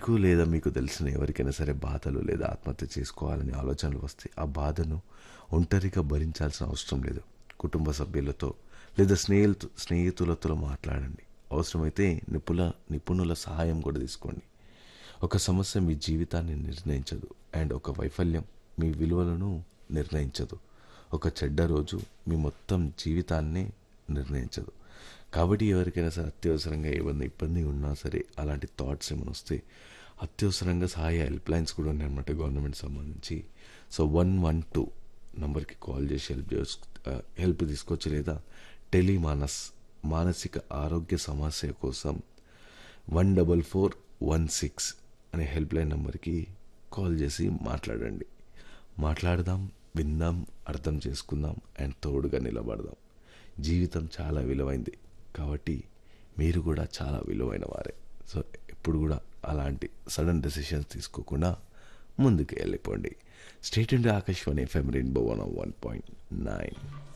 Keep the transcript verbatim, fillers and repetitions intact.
మీకు లేదా మీకు తెలిసిన ఎవరికైనా సరే బాధలు లేదా ఆత్మహత్య చేసుకోవాలని ఆలోచనలు వస్తే ఆ బాధను ఒంటరిగా భరించాల్సిన అవసరం లేదు. కుటుంబ సభ్యులతో లేదా స్నేహితు స్నేహితులతో మాట్లాడండి. అవసరమైతే నిపుణ నిపుణుల సహాయం కూడా తీసుకోండి. ఒక సమస్య మీ జీవితాన్ని నిర్ణయించదు, అండ్ ఒక వైఫల్యం మీ విలువలను నిర్ణయించదు. ఒక చెడ్డ రోజు మీ మొత్తం జీవితాన్ని నిర్ణయించదు. కాబట్టి ఎవరికైనా సరే అత్యవసరంగా ఏమైనా ఇబ్బంది ఉన్నా సరే, అలాంటి థాట్స్ ఏమైనా వస్తే అత్యవసరంగా సహాయ హెల్ప్ లైన్స్ కూడా ఉన్నాయన్నమాట గవర్నమెంట్ సంబంధించి. సో వన్ వన్ టూ నంబర్కి కాల్ చేసి హెల్ప్ చేసు హెల్ప్ తీసుకోవచ్చు. లేదా టెలిమానస్ మానసిక ఆరోగ్య సమస్య కోసం one double four one six అనే హెల్ప్ లైన్ నెంబర్కి కాల్ చేసి మాట్లాడండి. మాట్లాడదాం, విందాం, అర్థం చేసుకుందాం, అండ్ తోడుగా నిలబడదాం. జీవితం చాలా విలువైంది కాబట్టి మీరు కూడా చాలా విలువైన వారే. సో ఎప్పుడు కూడా అలాంటి సడన్ డెసిషన్స్ తీసుకోకుండా ముందుకు వెళ్ళిపోండి. State India Akashvani FM rainbow one one point nine.